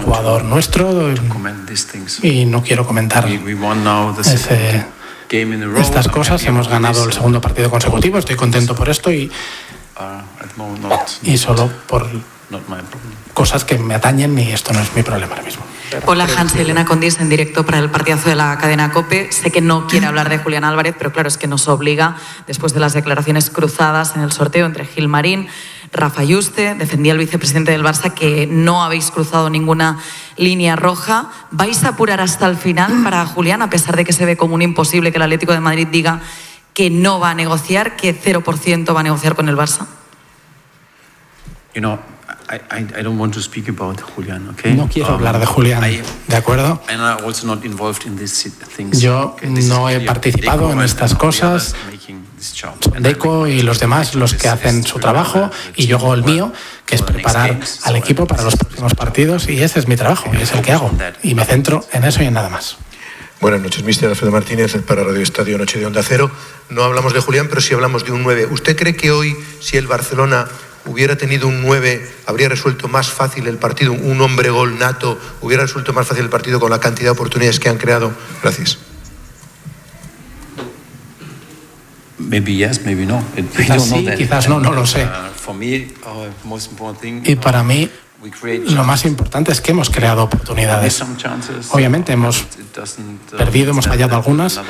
jugador nuestro y no quiero comentar estas cosas. Hemos ganado el segundo partido consecutivo, estoy contento por esto y solo por cosas que me atañen, y esto no es mi problema ahora mismo. Hola, Hans, Elena Condis en directo para el partidazo de la cadena COPE. Sé que no quiere hablar de Julián Álvarez, pero claro, es que nos obliga, después de las declaraciones cruzadas en el sorteo entre Gil Marín, Rafa Yuste. Defendía el vicepresidente del Barça que no habéis cruzado ninguna línea roja. ¿Vais a apurar hasta el final para Julián, a pesar de que se ve como un imposible que el Atlético de Madrid diga que no va a negociar, que 0% va a negociar con el Barça? I don't want to speak about Julián, okay? No quiero hablar de Julián, ¿de acuerdo? Yo no he participado en estas cosas. Son Deco y los demás los que hacen su trabajo, y yo hago el mío, que es preparar al equipo para los próximos partidos, y ese es mi trabajo, y es el que hago, y me centro en eso y en nada más. Buenas noches, mister Alfredo Martínez, para Radio Estadio Noche de Onda Cero. No hablamos de Julián, pero sí hablamos de un 9. ¿Usted cree que hoy, si el Barcelona hubiera tenido un 9, habría resuelto más fácil el partido? Un hombre gol nato hubiera resuelto más fácil el partido con la cantidad de oportunidades que han creado. Gracias. Maybe yes, maybe no. Quizás sí, quizás no lo sé. Y para mí lo más importante es que hemos creado oportunidades. Obviamente hemos perdido, hemos fallado algunas,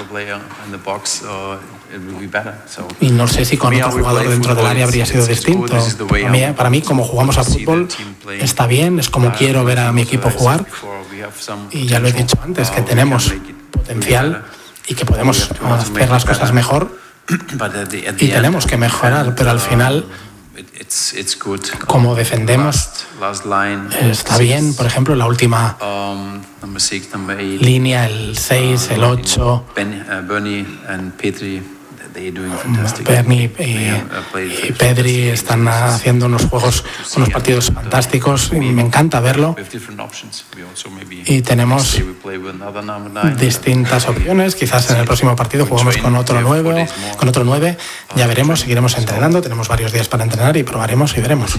y no sé si con otro jugador dentro del área habría sido distinto. Para mí, como jugamos a fútbol, está bien, es como quiero ver a mi equipo jugar, y ya lo he dicho antes, que tenemos potencial y que podemos hacer las cosas mejor, y tenemos que mejorar, pero al final, como defendemos, está bien. Por ejemplo, la última línea, el 6, el 8, Bernie y Pedri están haciendo unos partidos fantásticos, y me encanta verlo. Y tenemos distintas opciones. Quizás en el próximo partido jugamos con otro 9. Ya veremos, seguiremos entrenando. Tenemos varios días para entrenar y probaremos y veremos.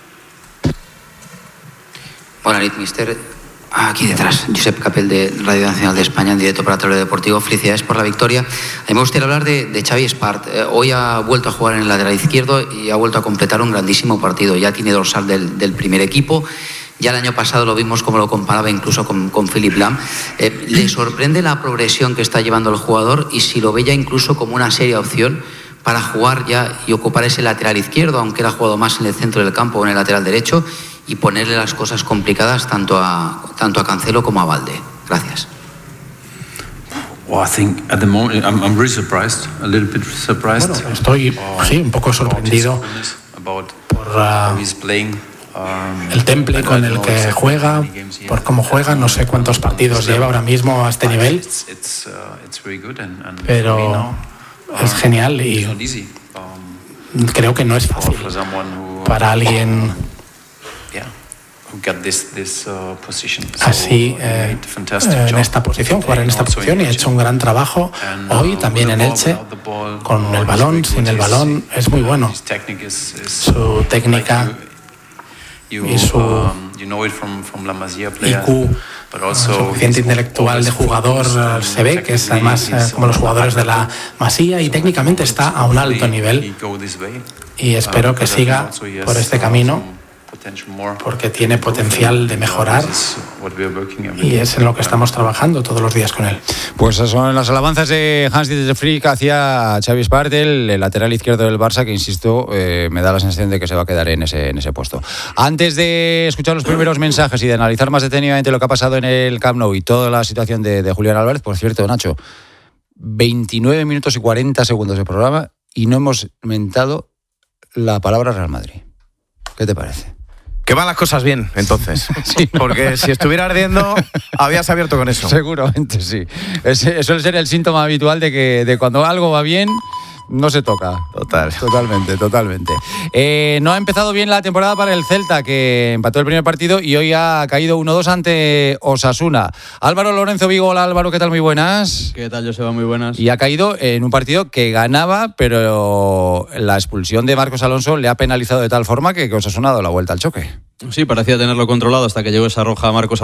Buenas noches, mister. Aquí detrás, Josep Capel de Radio Nacional de España, en directo para Toledo Deportivo. Felicidades por la victoria. A mí me gustaría hablar de Xavi Espart. Hoy ha vuelto a jugar en el lateral izquierdo y ha vuelto a completar un grandísimo partido. Ya tiene dorsal del primer equipo. Ya el año pasado lo vimos como lo comparaba incluso con Philipp Lahm. ¿Le sorprende la progresión que está llevando el jugador, y si lo ve ya incluso como una seria opción para jugar ya y ocupar ese lateral izquierdo, aunque él ha jugado más en el centro del campo o en el lateral derecho, y ponerle las cosas complicadas tanto a Cancelo como a Balde? Gracias. Well, I think at the moment I'm really surprised, a little bit surprised. Bueno, estoy un poco sorprendido por el temple con el que juega, por cómo juega. No sé cuántos partidos lleva ahora mismo a este nivel, pero es genial, y creo que no es fácil para alguien así en esta posición, jugar en esta posición, y ha hecho un gran trabajo hoy también en Elche, con el balón, sin el balón, es muy bueno. Su técnica y su IQ, su coeficiente intelectual de jugador, se ve que es además como los jugadores de la Masía, y técnicamente está a un alto nivel, y espero que siga por este camino, porque tiene potencial de mejorar, y es en lo que estamos trabajando todos los días con él. Pues esas son las alabanzas de Hans-Dieter Flick hacia Xavi Espart, el lateral izquierdo del Barça, que insisto, me da la sensación de que se va a quedar en ese puesto. Antes de escuchar los primeros mensajes y de analizar más detenidamente lo que ha pasado en el Camp Nou y toda la situación de Julián Álvarez, por cierto, Nacho, 29 minutos y 40 segundos de programa y no hemos mentado la palabra Real Madrid. ¿Qué te parece? Que van las cosas bien, entonces. Sí. Porque si estuviera ardiendo, habías abierto con eso. Seguramente sí. Suele ser el síntoma habitual de cuando algo va bien, no se toca. Totalmente. No ha empezado bien la temporada para el Celta, que empató el primer partido y hoy ha caído 1-2 ante Osasuna. Álvaro Lorenzo Vigo. Hola Álvaro, ¿qué tal? Muy buenas. ¿Qué tal, Joseba? Muy buenas. Y ha caído en un partido que ganaba, pero la expulsión de Marcos Alonso le ha penalizado de tal forma que Osasuna ha dado la vuelta al choque. Sí, parecía tenerlo controlado hasta que llegó esa roja a Marcos